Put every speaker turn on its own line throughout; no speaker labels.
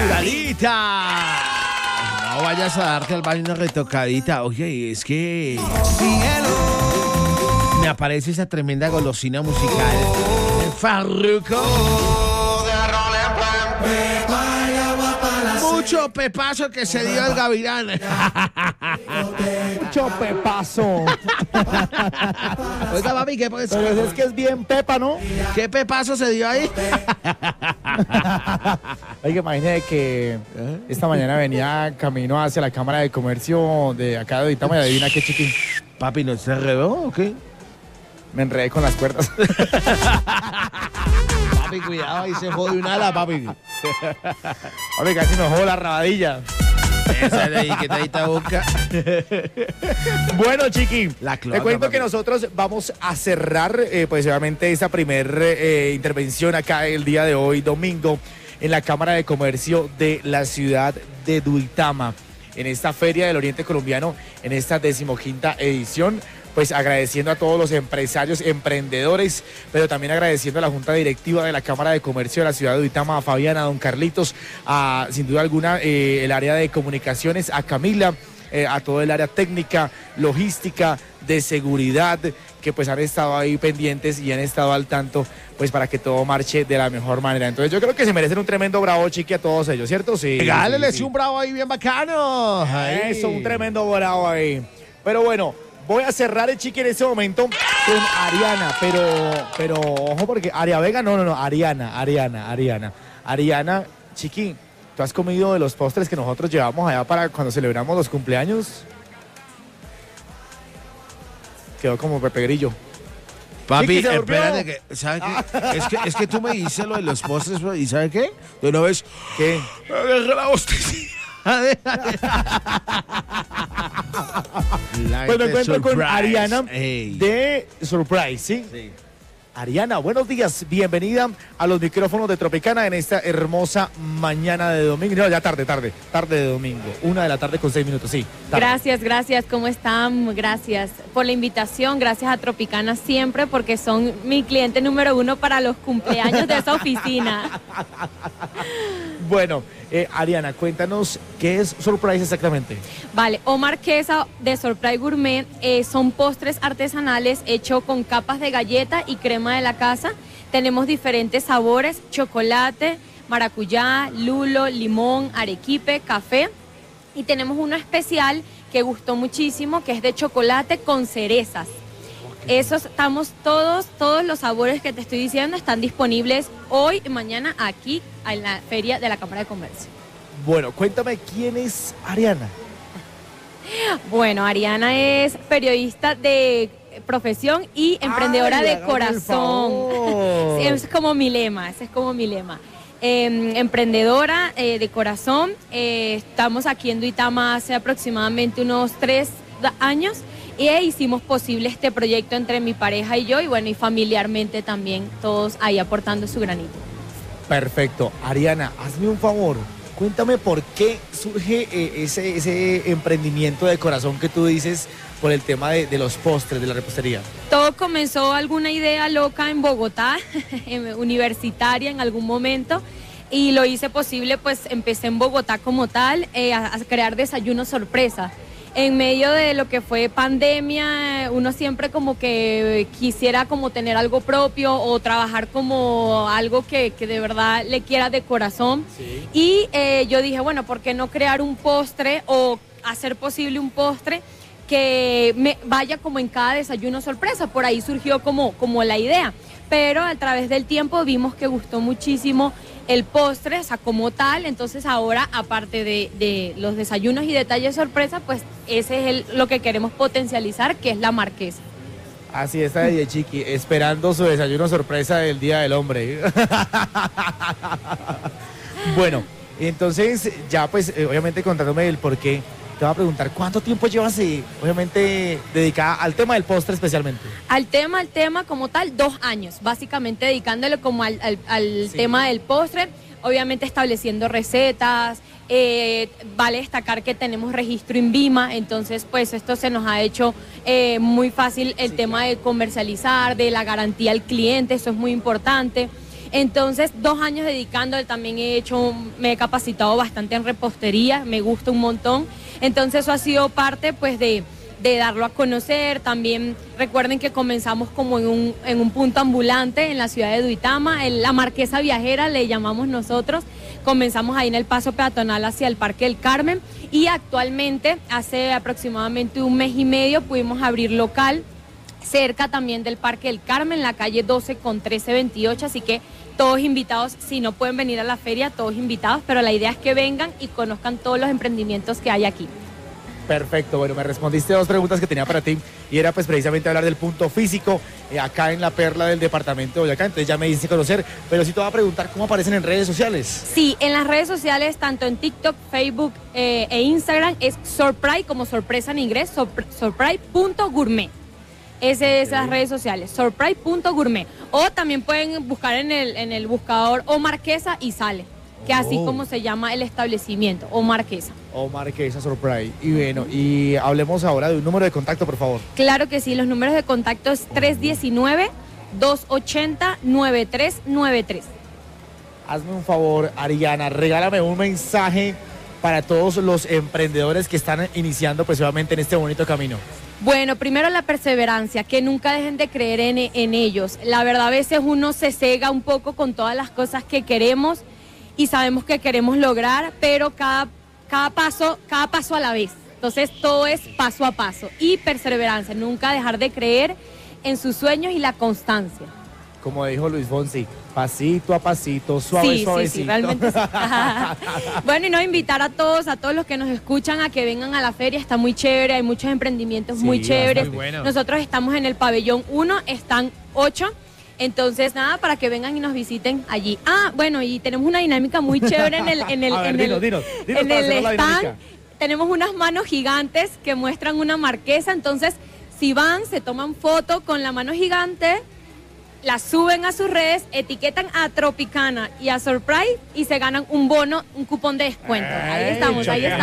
Naturalita. No vayas a darte al baño una retocadita. Oye, es que me aparece esa tremenda golosina musical. Farruko. Mucho pepazo que se dio el gavilán.
Mucho pepazo.
Oiga, papi, ¿qué pues?
Pero es que es bien pepa, ¿no?
¿Qué pepazo se dio ahí?
Oiga, imagínate que esta mañana venía camino hacia la Cámara de Comercio de acá de Uitama y adivina qué, chiquín.
Papi, ¿no se enredó o qué?
Me enredé con las cuerdas.
Papi, cuidado, ahí se jode un ala, papi.
Papi, casi me jodo la rabadilla.
Esa de ahí que te boca.
Bueno, chiqui,
La cloaca,
te cuento
papi.
que nosotros vamos a cerrar, pues obviamente, esta primer intervención acá el día de hoy, domingo, en la Cámara de Comercio de la ciudad de Duitama, en esta Feria del Oriente Colombiano, en esta 15ª edición. Pues agradeciendo a todos los empresarios, emprendedores, pero también agradeciendo a la Junta Directiva de la Cámara de Comercio de la ciudad de Uitama, a Fabiana, a don Carlitos, a sin duda alguna el área de comunicaciones, a Camila, a todo el área técnica, logística, de seguridad, que pues han estado ahí pendientes y han estado al tanto pues para que todo marche de la mejor manera. Entonces yo creo que se merecen un tremendo bravo, chiqui, a todos ellos, ¿cierto? Sí.
Regálele
sí.
un bravo ahí bien bacano.
Eso, un tremendo bravo ahí. Pero bueno, voy a cerrar el chiqui en este momento con Ariana, pero ojo porque Aria Vega, no, Ariana, chiqui, ¿tú has comido de los postres que nosotros llevamos allá para cuando celebramos los cumpleaños? Quedó como Pepe Grillo.
Papi,
Chiqui, ¿se durmió?
espérate que, ¿sabes qué? Es que tú me dices lo de los postres, ¿y sabes qué? De una vez,
¿Qué?
agarra la bostecilla.
Bueno, encuentro con Ariana
Ey.
de Surprise, ¿sí?
Sí.
Ariana, buenos días, bienvenida a los micrófonos de Tropicana en esta hermosa mañana de domingo. No, ya tarde de domingo, 1:06 p.m, sí. Tarde.
Gracias, ¿cómo están? Gracias por la invitación, gracias a Tropicana siempre porque son mi cliente número 1 para los cumpleaños de esa oficina.
Bueno, Ariana, cuéntanos qué es Surprise exactamente.
Vale, Omar Quesa de Surprise Gourmet son postres artesanales hechos con capas de galleta y crema de la casa. Tenemos diferentes sabores, chocolate, maracuyá, lulo, limón, arequipe, café. Y tenemos uno especial que gustó muchísimo, que es de chocolate con cerezas. Esos estamos todos los sabores que te estoy diciendo están disponibles hoy y mañana aquí en la Feria de la Cámara de Comercio.
Bueno, cuéntame quién es Ariana.
Bueno, Ariana es periodista de profesión y emprendedora de corazón. Sí, es como mi lema, ese es como mi lema. Emprendedora de corazón, estamos aquí en Duitama hace aproximadamente unos 3 años y hicimos posible este proyecto entre mi pareja y yo y bueno, y familiarmente también, todos ahí aportando su granito.
Perfecto. Ariana, hazme un favor. Cuéntame por qué surge ese emprendimiento de corazón que tú dices por el tema de los postres, de la repostería.
Todo comenzó alguna idea loca en Bogotá, universitaria en algún momento, y lo hice posible, pues empecé en Bogotá como tal, a crear desayunos sorpresa. En medio de lo que fue pandemia, uno siempre como que quisiera como tener algo propio o trabajar como algo que de verdad le quiera de corazón. Sí. Y yo dije, bueno, ¿por qué no crear un postre o hacer posible un postre que me vaya como en cada desayuno sorpresa? Por ahí surgió como la idea. Pero a través del tiempo vimos que gustó muchísimo el postre, o sea, como tal. Entonces ahora, aparte de los desayunos y detalles sorpresa, pues ese es lo que queremos potencializar, que es la marquesa.
Así está de Chiqui, esperando su desayuno sorpresa del Día del Hombre. Bueno, entonces ya pues obviamente contándome el por qué, te voy a preguntar, ¿cuánto tiempo llevas obviamente dedicada al tema del postre especialmente?
Al tema como tal, 2 años, básicamente dedicándole como al sí, tema del postre, obviamente estableciendo recetas. Vale destacar que tenemos registro INVIMA, entonces pues esto se nos ha hecho muy fácil el tema de comercializar, de la garantía al cliente, eso es muy importante. Entonces, 2 años dedicándole, también me he capacitado bastante en repostería, me gusta un montón. Entonces, eso ha sido parte, pues, de darlo a conocer. También recuerden que comenzamos como en un punto ambulante en la ciudad de Duitama, la Marquesa Viajera le llamamos nosotros. Comenzamos ahí en el paso peatonal hacia el Parque del Carmen y actualmente, hace aproximadamente 1 mes y medio, pudimos abrir local cerca también del Parque del Carmen, en la calle 12 con 1328, así que todos invitados. Si no pueden venir a la feria, todos invitados, pero la idea es que vengan y conozcan todos los emprendimientos que hay aquí.
Perfecto, bueno, me respondiste 2 preguntas que tenía para ti y era pues precisamente hablar del punto físico acá en la perla del departamento de Boyacá, entonces ya me hice conocer, pero sí te voy a preguntar cómo aparecen en redes sociales.
Sí, en las redes sociales, tanto en TikTok, Facebook e Instagram, es Surprise, como sorpresa en inglés, surprise.gourmet. Esas es las redes sociales, surprise.gourmet. O también pueden buscar en el buscador O Marquesa y sale, que así como se llama el establecimiento, O Marquesa.
O Marquesa Surprise. Y bueno, y hablemos ahora de un número de contacto, por favor.
Claro que sí, los números de contacto es 319-280-9393.
Hazme un favor, Ariana, regálame un mensaje para todos los emprendedores que están iniciando precisamente en este bonito camino.
Bueno, primero la perseverancia, que nunca dejen de creer en ellos. La verdad, a veces uno se cega un poco con todas las cosas que queremos y sabemos que queremos lograr, pero cada paso a la vez. Entonces, todo es paso a paso y perseverancia, nunca dejar de creer en sus sueños y la constancia.
Como dijo Luis Fonsi, pasito a pasito, suavecito.
Sí, realmente sí. Bueno, y no, invitar a todos los que nos escuchan a que vengan a la feria, está muy chévere, hay muchos emprendimientos muy chéveres. Muy bueno. Nosotros estamos en el pabellón 1, están 8, entonces nada, para que vengan y nos visiten allí. Bueno, y tenemos una dinámica muy chévere en el stand. Tenemos unas manos gigantes que muestran una marquesa, entonces si van, se toman foto con la mano gigante, la suben a sus redes, etiquetan a Tropicana y a Surprise y se ganan un bono, un cupón de descuento. Ahí estamos.
Muy bien,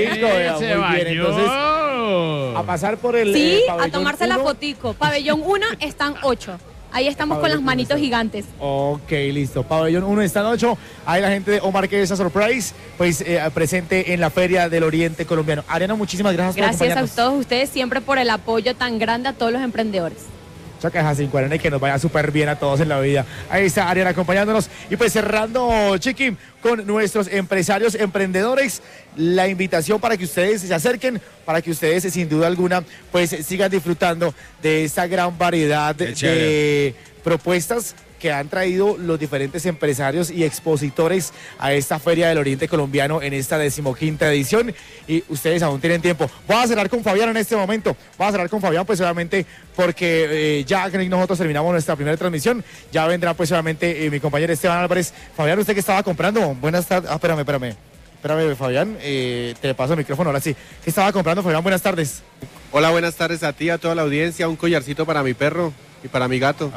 entonces a pasar por el
a tomarse 1. La fotico. Pabellón 1 están 8. Ahí estamos con las manitos gigantes.
Ok, listo. Pabellón 1 están 8. Ahí la gente de O Marquesa Surprise, pues presente en la Feria del Oriente Colombiano. Ariana, muchísimas gracias por acompañarnos.
Gracias a todos ustedes siempre por el apoyo tan grande a todos los emprendedores.
Chaca Jacinco Arena y que nos vaya súper bien a todos en la vida. Ahí está Ariana acompañándonos. Y pues cerrando, Chiqui, con nuestros empresarios, emprendedores, la invitación para que ustedes se acerquen, para que ustedes sin duda alguna pues sigan disfrutando de esta gran variedad de propuestas que han traído los diferentes empresarios y expositores a esta Feria del Oriente Colombiano en esta 15ª edición, y ustedes aún tienen tiempo. Voy a cerrar con Fabián en este momento, pues obviamente porque ya que nosotros terminamos nuestra primera transmisión, ya vendrá pues obviamente mi compañero Esteban Álvarez. Fabián, ¿usted qué estaba comprando? Buenas tardes. Espérame, Fabián, te paso el micrófono ahora sí. ¿Qué estaba comprando, Fabián? Buenas tardes.
Hola, buenas tardes a ti, a toda la audiencia. Un collarcito para mi perro y para mi gato.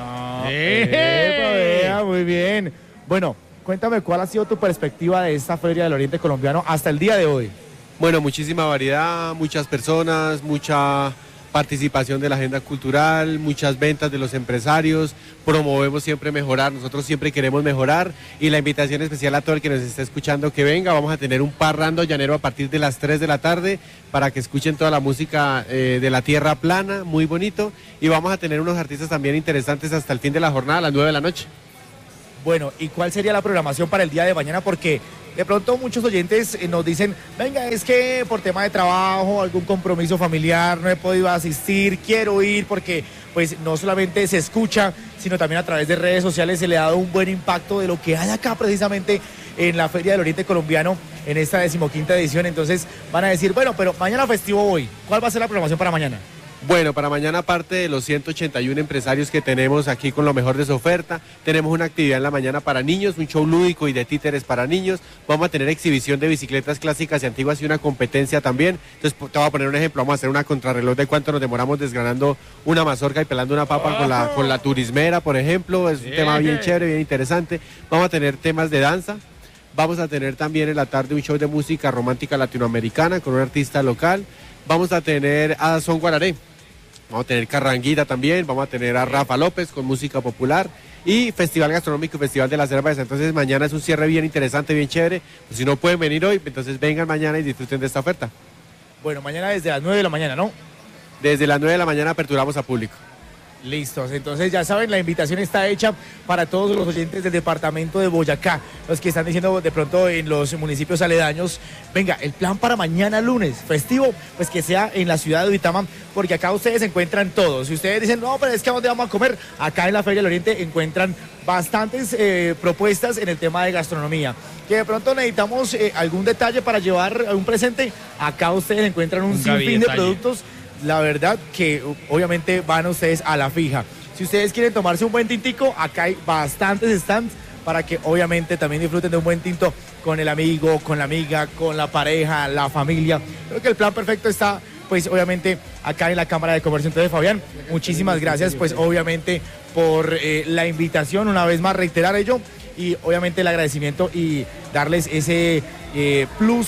Muy bien. Bueno, cuéntame cuál ha sido tu perspectiva de esta Feria del Oriente Colombiano hasta el día de hoy.
Bueno, muchísima variedad, muchas personas, mucha participación de la agenda cultural, muchas ventas de los empresarios, promovemos siempre mejorar, nosotros siempre queremos mejorar, y la invitación especial a todo el que nos esté escuchando que venga. Vamos a tener un parrando llanero a partir de las 3 de la tarde para que escuchen toda la música de la tierra plana, muy bonito, y vamos a tener unos artistas también interesantes hasta el fin de la jornada, a las 9 de la noche.
Bueno, ¿y cuál sería la programación para el día de mañana? Porque de pronto muchos oyentes nos dicen, venga, es que por tema de trabajo, algún compromiso familiar, no he podido asistir, quiero ir, porque pues no solamente se escucha, sino también a través de redes sociales se le ha dado un buen impacto de lo que hay acá precisamente en la Feria del Oriente Colombiano en esta 15ª edición. Entonces van a decir, bueno, pero mañana festivo hoy, ¿cuál va a ser la programación para mañana?
Bueno, para mañana, aparte de los 181 empresarios que tenemos aquí con lo mejor de su oferta, tenemos una actividad en la mañana para niños, un show lúdico y de títeres para niños. Vamos a tener exhibición de bicicletas clásicas y antiguas y una competencia también. Entonces, te voy a poner un ejemplo. Vamos a hacer una contrarreloj de cuánto nos demoramos desgranando una mazorca y pelando una papa con la turismera, por ejemplo. Es un tema bien chévere, bien interesante. Vamos a tener temas de danza. Vamos a tener también en la tarde un show de música romántica latinoamericana con un artista local. Vamos a tener a Son Guararé. Vamos a tener carranguita también, vamos a tener a Rafa López con música popular, y Festival Gastronómico y Festival de la Cerveza. Entonces mañana es un cierre bien interesante, bien chévere. Pues si no pueden venir hoy, entonces vengan mañana y disfruten de esta oferta.
Bueno, mañana desde las 9 de la mañana, ¿no?
Desde las 9 de la mañana aperturamos a público.
Listos, entonces ya saben, la invitación está hecha para todos los oyentes del departamento de Boyacá, los que están diciendo de pronto en los municipios aledaños, venga, el plan para mañana lunes, festivo, pues que sea en la ciudad de Duitama, porque acá ustedes encuentran todo. Si ustedes dicen, no, pero es que ¿a dónde vamos a comer? Acá en la Feria del Oriente encuentran bastantes propuestas en el tema de gastronomía. Que de pronto necesitamos algún detalle para llevar un presente, acá ustedes encuentran un sinfín de productos. La verdad que obviamente van ustedes a la fija. Si ustedes quieren tomarse un buen tintico, acá hay bastantes stands para que obviamente también disfruten de un buen tinto con el amigo, con la amiga, con la pareja, la familia. Creo que el plan perfecto está pues obviamente acá en la Cámara de Comercio. Entonces, Fabián, muchísimas gracias pues obviamente por la invitación, una vez más reiterar ello y obviamente el agradecimiento y darles ese plus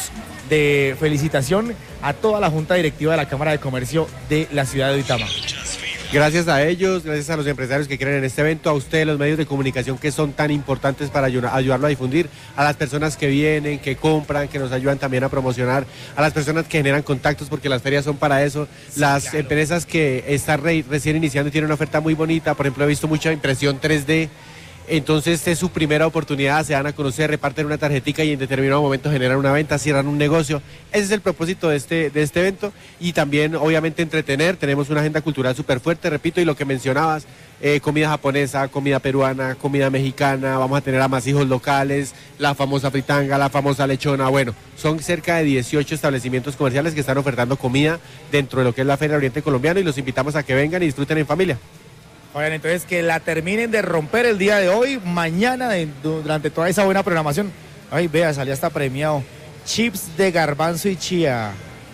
de felicitación a toda la Junta Directiva de la Cámara de Comercio de la ciudad de Duitama.
Gracias a ellos, gracias a los empresarios que creen en este evento, a ustedes, los medios de comunicación que son tan importantes para ayudarlo a difundir, a las personas que vienen, que compran, que nos ayudan también a promocionar, a las personas que generan contactos, porque las ferias son para eso, sí, las claro. Empresas que están recién iniciando y tienen una oferta muy bonita, por ejemplo, he visto mucha impresión 3D. Entonces es su primera oportunidad, se dan a conocer, reparten una tarjetica y en determinado momento generan una venta, cierran un negocio. Ese es el propósito de este evento y también obviamente entretener. Tenemos una agenda cultural súper fuerte, repito, y lo que mencionabas, comida japonesa, comida peruana, comida mexicana, vamos a tener amasijos locales, la famosa fritanga, la famosa lechona. Bueno, son cerca de 18 establecimientos comerciales que están ofertando comida dentro de lo que es la Feria del Oriente Colombiano y los invitamos a que vengan y disfruten en familia.
Oigan, entonces que la terminen de romper el día de hoy, mañana, durante toda esa buena programación. Ay, vea, salía hasta premiado. Chips de garbanzo y chía.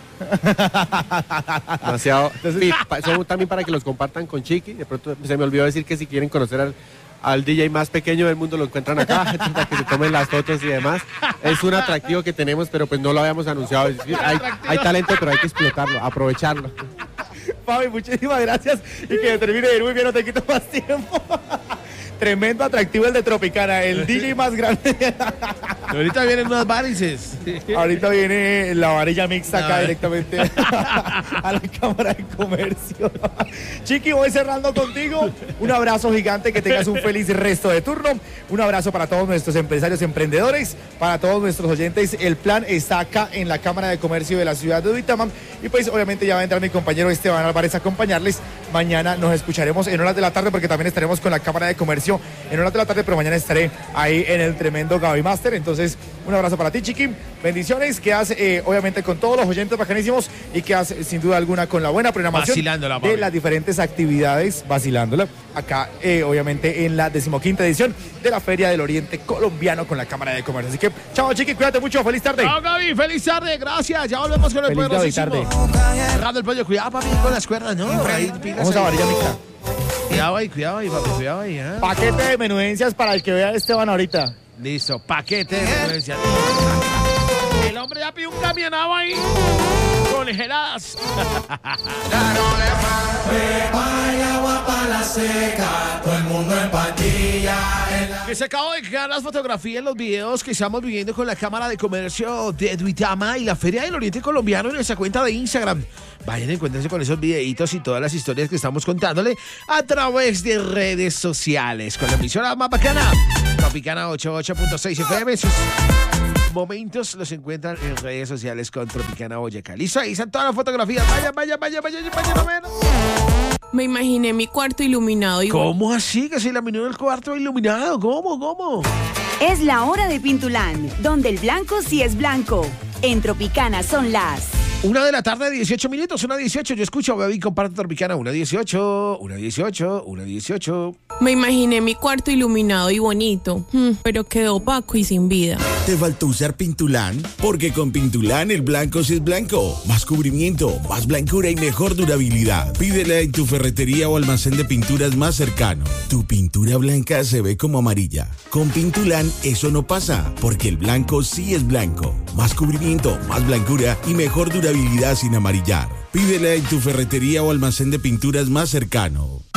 Demasiado. Son también para que los compartan con Chiqui. De pronto se me olvidó decir que si quieren conocer al DJ más pequeño del mundo lo encuentran acá, para que se tomen las fotos y demás. Es un atractivo que tenemos, pero pues no lo habíamos anunciado. Hay talento, pero hay que explotarlo, aprovecharlo.
Fabi, muchísimas gracias y que termine de ir muy bien, no te quito más tiempo. Tremendo atractivo el de Tropicana, el DJ más grande.
Ahorita vienen unas varices.
Ahorita viene la varilla mixta acá directamente a la Cámara de Comercio. Chiqui, voy cerrando contigo. Un abrazo gigante, que tengas un feliz resto de turno. Un abrazo para todos nuestros empresarios, emprendedores, para todos nuestros oyentes. El plan está acá en la Cámara de Comercio de la ciudad de Duitama. Y pues obviamente ya va a entrar mi compañero Esteban Álvarez a acompañarles. Mañana nos escucharemos en horas de la tarde porque también estaremos con la Cámara de Comercio en horas de la tarde, pero mañana estaré ahí en el tremendo Gaby Master. Entonces, un abrazo para ti, Chiqui. Bendiciones, quedas obviamente con todos los oyentes bacanísimos y quedas sin duda alguna con la buena programación de las diferentes actividades, vacilándola, acá obviamente en la 15ª edición de la Feria del Oriente Colombiano con la Cámara de Comercio. Así que, chao, Chiqui, cuídate mucho, feliz tarde.
Chao, Gaby, feliz tarde, gracias. Ya volvemos con el poderosísimo. Cerrando el pollo, cuidado, papi, con las cuerdas, ¿no? Ahí,
vamos a varilla mixta.
Cuidado ahí, papi, cuidado ahí. ¿Eh?
Paquete de menudencias para el que vea a Esteban ahorita.
Listo, paquete de menudencias. El hombre ya pidió un camionado ahí con geladas. Que se acabó de quedar las fotografías, los videos que estamos viviendo con la Cámara de Comercio de Duitama y la Feria del Oriente Colombiano en nuestra cuenta de Instagram. Vayan a encontrarse con esos videitos y todas las historias que estamos contándole a través de redes sociales. Con la emisora más bacana, Tropicana 88.6 FM. Sus momentos los encuentran en redes sociales con Tropicana Boyacá. Listo, ahí están todas las fotografías. Vaya, no.
Me imaginé mi cuarto iluminado.
¿Cómo así que se iluminó el cuarto iluminado? ¿Cómo?
Es la hora de Pintuland, donde el blanco sí es blanco. En Tropicana son las
1 de la tarde, 18 minutos, 1:18. Yo escucho a Baby comparte Tropicana, 1:18.
Me imaginé mi cuarto iluminado y bonito, pero quedó opaco y sin vida.
¿Te faltó usar Pintuland? Porque con Pintuland el blanco sí es blanco. Más cubrimiento, más blancura y mejor durabilidad. Pídela en tu ferretería o almacén de pinturas más cercano. Tu pintura blanca se ve como amarilla. Con Pintuland eso no pasa, porque el blanco sí es blanco. Más cubrimiento, más blancura y mejor durabilidad sin amarillar. Pídela en tu ferretería o almacén de pinturas más cercano.